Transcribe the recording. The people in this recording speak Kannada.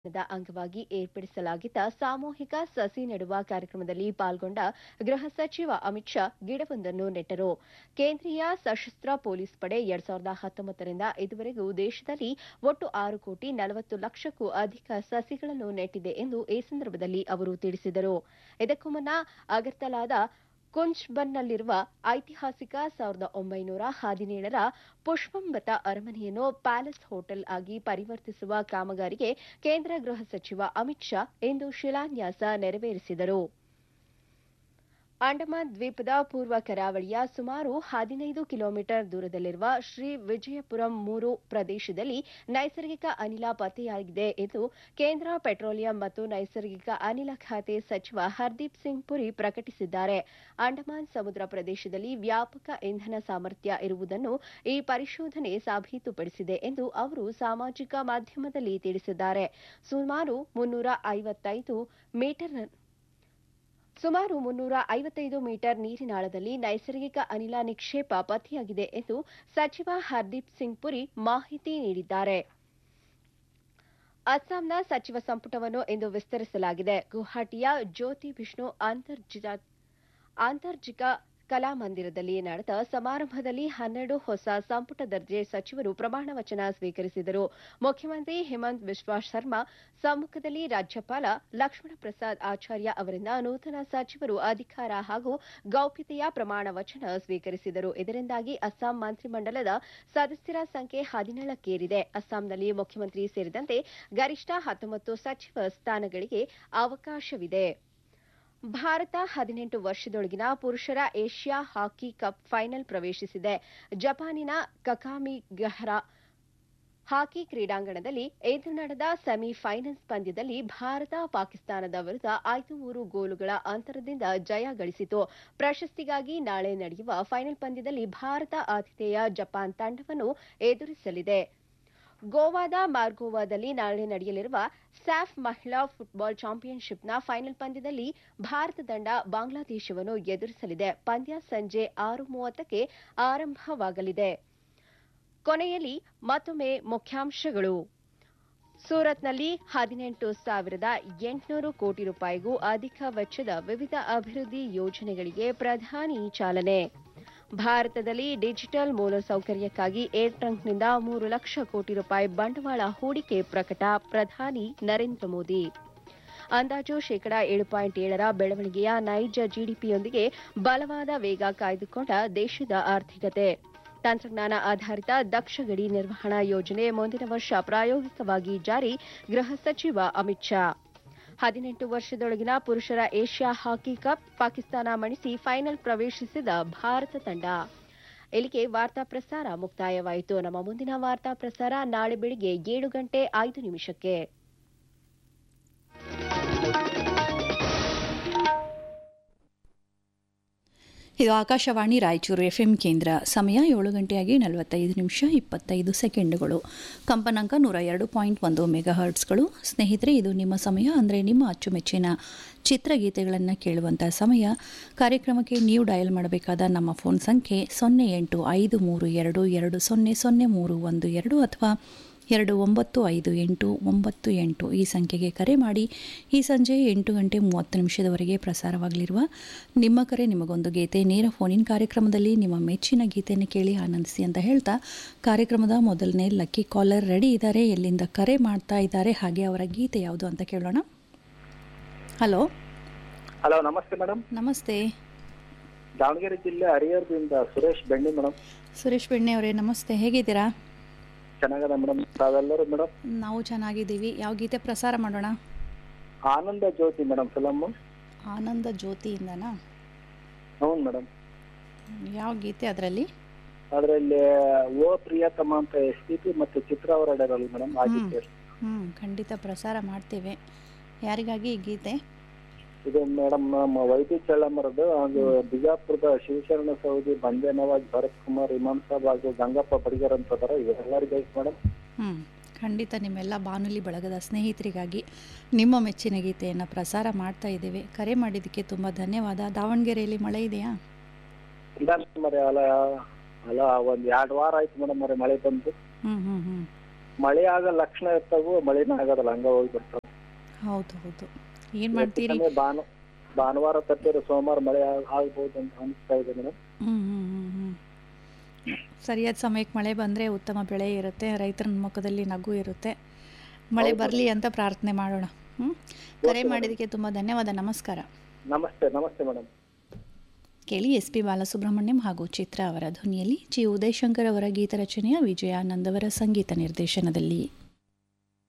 ದಿನದ ಅಂಗವಾಗಿ ಏರ್ಪಡಿಸಲಾಗಿದ್ದ ಸಾಮೂಹಿಕ ಸಸಿ ನೆಡುವ ಕಾರ್ಯಕ್ರಮದಲ್ಲಿ ಪಾಲ್ಗೊಂಡ ಗೃಹ ಸಚಿವ ಅಮಿತ್ ಶಾ ಗಿಡವೊಂದನ್ನು ನೆಟ್ಟರು. ಕೇಂದ್ರೀಯ ಸಶಸ್ತ್ರ ಪೊಲೀಸ್ ಪಡೆ 2019 ರಿಂದ ಇದುವರೆಗೂ ದೇಶದಲ್ಲಿ ಒಟ್ಟು 6 ಕೋಟಿ 40 ಲಕ್ಷಕ್ಕೂ ಅಧಿಕ ಸಸಿಗಳನ್ನು ನೆಟ್ಟಿದೆ ಎಂದು ಈ ಸಂದರ್ಭದಲ್ಲಿ ಅವರು ತಿಳಿಸಿದರು. ಇದಕ್ಕೂ ಮುನ್ನ ಅಗರ್ತಲಾದ ಕುಂಚ್ಬನ್ನಲ್ಲಿರುವ ಐತಿಹಾಸಿಕ 1917ರ ಪುಷ್ಪಂಬತ ಅರಮನೆಯನ್ನು ಪ್ಯಾಲೇಸ್ ಹೋಟೆಲ್ ಆಗಿ ಪರಿವರ್ತಿಸುವ ಕಾಮಗಾರಿಗೆ ಕೇಂದ್ರ ಗೃಹ ಸಚಿವ ಅಮಿತ್ ಶಾ ಇಂದು ಶಿಲಾನ್ಯಾಸ ನೆರವೇರಿಸಿದರು. ಅಂಡಮಾನ್ ದ್ವೀಪದ ಪೂರ್ವ ಕರಾವಳಿಯ ಸುಮಾರು 15 ಕಿಲೋಮೀಟರ್ ದೂರದಲ್ಲಿರುವ ಶ್ರೀ ವಿಜಯಪುರಂ 3 ಪ್ರದೇಶದಲ್ಲಿ ನೈಸರ್ಗಿಕ ಅನಿಲ ಪತ್ತೆಯಾಗಿದೆ ಎಂದು ಕೇಂದ್ರ ಪೆಟ್ರೋಲಿಯಂ ಮತ್ತು ನೈಸರ್ಗಿಕ ಅನಿಲ ಖಾತೆ ಸಚಿವ ಹರ್ದೀಪ್ ಸಿಂಗ್ ಪುರಿ ಪ್ರಕಟಿಸಿದ್ದಾರೆ. ಅಂಡಮಾನ್ ಸಮುದ್ರ ಪ್ರದೇಶದಲ್ಲಿ ವ್ಯಾಪಕ ಇಂಧನ ಸಾಮರ್ಥ್ಯ ಇರುವುದನ್ನು ಈ ಪರಿಶೋಧನೆ ಸಾಬೀತುಪಡಿಸಿದೆ ಎಂದು ಅವರು ಸಾಮಾಜಿಕ ಮಾಧ್ಯಮದಲ್ಲಿ ತಿಳಿಸಿದ್ದಾರೆ. ಸುಮಾರು 355 ಮೀಟರ್ ನೀರಿನಾಳದಲ್ಲಿ ನೈಸರ್ಗಿಕ ಅನಿಲ ನಿಕ್ಷೇಪ ಪತ್ತೆಯಾಗಿದೆ ಎಂದು ಸಚಿವ ಹರ್ದೀಪ್ ಸಿಂಗ್ ಪುರಿ ಮಾಹಿತಿ ನೀಡಿದ್ದಾರೆ. ಅಸ್ಸಾಂನ ಸಚಿವ ಸಂಪುಟವನ್ನು ಇಂದು ವಿಸ್ತರಿಸಲಾಗಿದೆ. ಗುವಾಹಟಿಯ ಜ್ಯೋತಿ ವಿಷ್ಣು ಅಂತರ್ಜಿಕ ಕಲಾಮಂದಿರದಲ್ಲಿ ನಡೆದ ಸಮಾರಂಭದಲ್ಲಿ 12 ಹೊಸ ಸಂಪುಟ ದರ್ಜೆ ಸಚಿವರು ಪ್ರಮಾಣ ವಚನ ಸ್ವೀಕರಿಸಿದರು. ಮುಖ್ಯಮಂತ್ರಿ ಹಿಮಂತ ಬಿಸ್ವಾ ಶರ್ಮಾ ಸಮ್ಮುಖದಲ್ಲಿ ರಾಜ್ಯಪಾಲ ಲಕ್ಷ್ಮಣ ಪ್ರಸಾದ್ ಆಚಾರ್ಯ ಅವರಿಂದ ನೂತನ ಸಚಿವರು ಅಧಿಕಾರ ಹಾಗೂ ಗೌಪ್ಯತೆಯ ಪ್ರಮಾಣ ವಚನ ಸ್ವೀಕರಿಸಿದರು. ಇದರಿಂದಾಗಿ ಅಸ್ಸಾಂ ಮಂತ್ರಿಮಂಡಲದ ಸದಸ್ಯರ ಸಂಖ್ಯೆ 17ಕ್ಕೇರಿದೆ. ಅಸ್ಸಾಂನಲ್ಲಿ ಮುಖ್ಯಮಂತ್ರಿ ಸೇರಿದಂತೆ ಗರಿಷ್ಠ 19 ಸಚಿವ ಸ್ಥಾನಗಳಿಗೆ ಅವಕಾಶವಿದೆ. ಭಾರತ 18 ವರ್ಷದೊಳಗಿನ ಪುರುಷರ ಏಷ್ಯಾ ಹಾಕಿ ಕಪ್ ಫೈನಲ್ ಪ್ರವೇಶಿಸಿದೆ. ಜಪಾನಿನ ಕಕಾಮಿಗಹರಾ ಹಾಕಿ ಕ್ರೀಡಾಂಗಣದಲ್ಲಿ ಇಂದು ನಡೆದ ಸೆಮಿಫೈನಲ್ಸ್ ಪಂದ್ಯದಲ್ಲಿ ಭಾರತ ಪಾಕಿಸ್ತಾನದ ವಿರುದ್ಧ 5-3 ಗೋಲುಗಳ ಅಂತರದಿಂದ ಜಯ ಗಳಿಸಿತು. ಪ್ರಶಸ್ತಿಗಾಗಿ ನಾಳೆ ನಡೆಯುವ ಫೈನಲ್ ಪಂದ್ಯದಲ್ಲಿ ಭಾರತ ಆತಿಥೇಯ ಜಪಾನ್ ತಂಡವನ್ನು ಎದುರಿಸಲಿದೆ. ಗೋವಾದ ಮಾರ್ಗೋವಾದಲ್ಲಿ ನಾಳೆ ನಡೆಯಲಿರುವ ಸ್ಯಾಫ್ ಮಹಿಳಾ ಫುಟ್ಬಾಲ್ ಚಾಂಪಿಯನ್ಶಿಪ್ನ ಫೈನಲ್ ಪಂದ್ಯದಲ್ಲಿ ಭಾರತ ತಂಡ ಬಾಂಗ್ಲಾದೇಶವನ್ನು ಎದುರಿಸಲಿದೆ. ಪಂದ್ಯ ಸಂಜೆ 6:30ಕ್ಕೆ ಆರಂಭವಾಗಲಿದೆ. ಕೊನೆಯಲ್ಲಿ ಮತ್ತೊಮ್ಮೆ ಮುಖ್ಯಾಂಶಗಳು. ಸೂರತ್ನಲ್ಲಿ 18,800 ಕೋಟಿ ರೂಪಾಯಿಗೂ ಅಧಿಕ ವೆಚ್ಚದ ವಿವಿಧ ಅಭಿವೃದ್ಧಿ ಯೋಜನೆಗಳಿಗೆ ಪ್ರಧಾನಿ ಚಾಲನೆ. ಭಾರತದಲ್ಲಿ ಡಿಜಿಟಲ್ ಮೂಲಸೌಕರ್ಯಕ್ಕಾಗಿ ಏರ್ಟ್ರಂಕ್ನಿಂದ 3 ಲಕ್ಷ ಕೋಟಿ ರೂಪಾಯಿ ಬಂಡವಾಳ ಹೂಡಿಕೆ ಪ್ರಕಟ. ಪ್ರಧಾನಿ ನರೇಂದ್ರ ಮೋದಿ. ಅಂದಾಜು 7.7% ಬೆಳವಣಿಗೆಯ ನೈಜ ಜಿಡಿಪಿಯೊಂದಿಗೆ ಬಲವಾದ ವೇಗ ಕಾಯ್ದುಕೊಂಡ ದೇಶದ ಆರ್ಥಿಕತೆ. ತಂತ್ರಜ್ಞಾನ ಆಧಾರಿತ ದಕ್ಷ ಗಡಿ ನಿರ್ವಹಣಾ ಯೋಜನೆ ಮುಂದಿನ ವರ್ಷ ಪ್ರಾಯೋಗಿಕವಾಗಿ ಜಾರಿ. ಗೃಹ ಸಚಿವ ಅಮಿತ್ ಶಾ. 18 ವರ್ಷದೊಳಗಿನ ಪುರುಷರ Asia hockey cup Pakistan ಮಣಿಸಿ final ಪ್ರವೇಶಿಸಿದ ಭಾರತ ತಂಡ. ಇಲ್ಲಿಗೆ ವಾರ್ತಾ ಪ್ರಸಾರ ಮುಕ್ತಾಯವಾಯಿತು. ನಮ್ಮ ಮುಂದಿನ ವಾರ್ತಾ ಪ್ರಸಾರ ನಾಳೆ ಬೆಳಿಗ್ಗೆ 7:05. ಇದು ಆಕಾಶವಾಣಿ ರಾಯಚೂರು ಎಫ್ಎಂ ಕೇಂದ್ರ. ಸಮಯ 7:45 ಕಂಪನಾಂಕ 102.1 ಮೆಗಾಹರ್ಟ್ಸ್ಗಳು. ಸ್ನೇಹಿತರೆ, ಇದು ನಿಮ್ಮ ಸಮಯ, ಅಂದರೆ ನಿಮ್ಮ ಅಚ್ಚುಮೆಚ್ಚಿನ ಚಿತ್ರಗೀತೆಗಳನ್ನು ಕೇಳುವಂಥ ಸಮಯ. ಕಾರ್ಯಕ್ರಮಕ್ಕೆ ನೀವು ಡಯಲ್ ಮಾಡಬೇಕಾದ ನಮ್ಮ ಫೋನ್ ಸಂಖ್ಯೆ 085322000312 ಅಥವಾ 295898 ಈ ಸಂಖ್ಯೆಗೆ ಕರೆ ಮಾಡಿ. ಈ ಸಂಜೆ 8:30 ಪ್ರಸಾರವಾಗಲಿರುವ ನಿಮ್ಮ ಕರೆ ನಿಮಗೊಂದು ಗೀತೆ ನೇರ ಫೋನಿನ್ ಕಾರ್ಯಕ್ರಮದಲ್ಲಿ ನಿಮ್ಮ ಮೆಚ್ಚಿನ ಗೀತೆಯನ್ನು ಕೇಳಿ ಆನಂದಿಸಿ ಅಂತ ಹೇಳ್ತಾ, ಕಾರ್ಯಕ್ರಮದ ಮೊದಲನೇ ಲಕ್ಕಿ ಕಾಲರ್ ರೆಡಿ ಇದ್ದಾರೆ. ಎಲ್ಲಿಂದ ಕರೆ ಮಾಡ್ತಾ ಇದ್ದಾರೆ, ಹಾಗೆ ಅವರ ಗೀತೆ ಯಾವುದು ಅಂತ ಕೇಳೋಣ. ಹಲೋ. ನಮಸ್ತೆ ಮೇಡಮ್. ನಮಸ್ತೆ. ದಾವಣಗೆರೆ ಜಿಲ್ಲೆ ಹರಿಹರದಿಂದ ಸುರೇಶ್ ಬೆಣ್ಣೆ ಮೇಡಮ್. ಸುರೇಶ್ ಬೆಣ್ಣೆ ಅವರೇ, ನಮಸ್ತೆ. ಹೇಗಿದ್ದೀರಾ? ಚೆನ್ನಾಗದ ಮೇಡಮ್. ತಾವೆಲ್ಲರೂ ಮೇಡಮ್? ನಾವು ಚೆನ್ನಾಗಿದ್ದೀವಿ. ಯಾವ ಗೀತೆ ಪ್ರಸಾರ ಮಾಡೋಣ? ಆನಂದ ಜ್ಯೋತಿ ಮೇಡಮ್ ಫಿಲಮ್. ಆನಂದ ಜ್ಯೋತಿಯಿಂದನಾ? ಹೌದು ಮೇಡಮ್. ಯಾವ ಗೀತೆ ಅದರಲ್ಲಿ? ಓ ಪ್ರಿಯತಮ ಅಂತ SPP ಮತ್ತು ಚಿತ್ರ ಅವರ ಹಾಡಿರಲ್ಲ ಮೇಡಮ್, ಆ ಗೀತೆ. ಖಂಡಿತ ಪ್ರಸಾರ ಮಾಡ್ತೇವೆ. ಯಾರಿಗಾಗಿ ಈ ಗೀತೆ? ಇದು ಮೇಡಮ್ ವೈದ್ಯ ಚಳ್ಳಮರದು, ಅದು ಬಿಜಾಪುರದ ಶಿವಶರಣ ಸೌದಿ, ಬಂದೆ ನವಾಜ್, ಭರತ್ ಕುಮಾರ್, ಇಮಾಮ್ ಸಾಬ್ ಹಾಗೂ ಗಂಗಪ್ಪ ಬಡಿಗರ್ ಅಂತದಾರ. ಇವರೆಲ್ಲರಿಗಾಗಿ ಮೇಡಮ್. ಖಂಡಿತ ನಿಮ್ಮೆಲ್ಲ ಬಾನುಲಿ ಬಳಗದ ಸ್ನೇಹಿತರಿಗಾಗಿ ನಿಮ್ಮ ಮೆಚ್ಚಿನ ಗೀತೆಯನ್ನು ಪ್ರಸಾರ ಮಾಡ್ತಾ ಇದ್ದೇವೆ. ಕರೆ ಮಾಡಿದ್ದಕ್ಕೆ ತುಂಬ ಧನ್ಯವಾದ. ದಾವಣಗೆರೆಯಲ್ಲಿ ಮಳೆ ಇದೆಯಾ? ಇಲ್ಲ ಮರೆ, ಅಲ್ಲ 1-2 ವಾರ ಆಯ್ತು ಮೇಡಮ್ ಮಳೆ ಬಂದು. ಮಳೆ ಆಗೋ ಲಕ್ಷಣ ಇರ್ತಾವು, ಮಳೆನೇ ಆಗೋದಿಲ್ಲ, ಹಂಗ ಹೋಗ್ಬಿಡ್ತಾವ. ಹೌದು ಹೌದು, ಏನು ಮಾಡ್ತೀರಿ? ಭಾನುವಾರ ತಪ್ಪಿದ್ರೆ ಸೋಮವಾರ ಮಳೆ ಆಗ್ಬೋದು ಅಂತ ಅನಿಸ್ತಾ ಇದೆ ಮೇಡಮ್. ಸರಿಯಾದ ಸಮಯಕ್ಕೆ ಮಳೆ ಬಂದರೆ ಉತ್ತಮ ಬೆಳೆ ಇರುತ್ತೆ, ರೈತರ ಮುಖದಲ್ಲಿ ನಗು ಇರುತ್ತೆ. ಮಳೆ ಬರಲಿ ಅಂತ ಪ್ರಾರ್ಥನೆ ಮಾಡೋಣ. ಕರೆ ಮಾಡಿದ್ದಕ್ಕೆ ತುಂಬ ಧನ್ಯವಾದ. ನಮಸ್ಕಾರ. ನಮಸ್ತೆ. ನಮಸ್ತೆ ಮೇಡಮ್. ಕೇಳಿ ಎಸ್ ಪಿ ಬಾಲಸುಬ್ರಹ್ಮಣ್ಯಂ ಹಾಗೂ ಚಿತ್ರ ಅವರ ಧ್ವನಿಯಲ್ಲಿ ಜಿ ಉದಯಶಂಕರ್ ಅವರ ಗೀತ ರಚನೆಯ ವಿಜಯಾನಂದ್ ಅವರ ಸಂಗೀತ ನಿರ್ದೇಶನದಲ್ಲಿ.